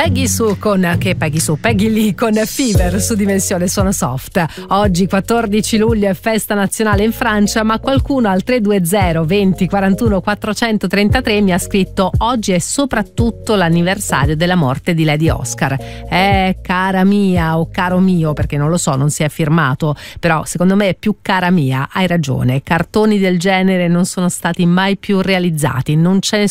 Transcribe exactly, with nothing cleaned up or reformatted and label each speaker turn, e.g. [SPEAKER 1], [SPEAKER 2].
[SPEAKER 1] Peggy Sue con che Peggy Sue Peggy Lee con Fever su Dimensione Suono Soft. Oggi quattordici luglio è festa nazionale in Francia, ma qualcuno al tre due zero venti quarantuno quattrocentotrentatré mi ha scritto: oggi è soprattutto l'anniversario della morte di Lady Oscar. Eh, cara mia o caro mio, perché non lo so, non si è firmato, però secondo me è più cara mia, hai ragione. Cartoni del genere non sono stati mai più realizzati, non ce ne